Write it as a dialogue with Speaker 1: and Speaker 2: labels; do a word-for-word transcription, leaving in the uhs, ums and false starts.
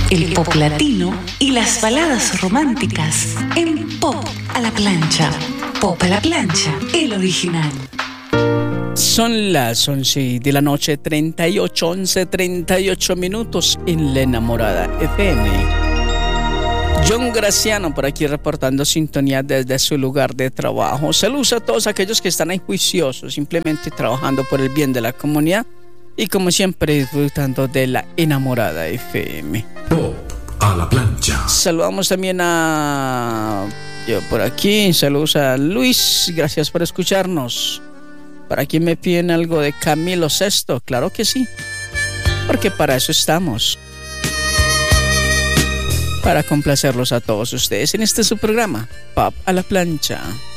Speaker 1: el pop latino y las baladas románticas en Pop a la Plancha. Pop a la Plancha, el original.
Speaker 2: Son las once de la noche, treinta y ocho, once, treinta y ocho minutos en La Enamorada F M. John Graciano por aquí reportando sintonía desde su lugar de trabajo. Saludos a todos aquellos que están ahí juiciosos, simplemente trabajando por el bien de la comunidad y como siempre disfrutando de La Enamorada F M.
Speaker 3: Pop a la Plancha.
Speaker 2: Saludamos también a... yo por aquí, saludos a Luis, gracias por escucharnos. ¿Para quién me piden algo de Camilo Sesto? Claro que sí, porque para eso estamos, para complacerlos a todos ustedes en este su programa, Pop a la Plancha.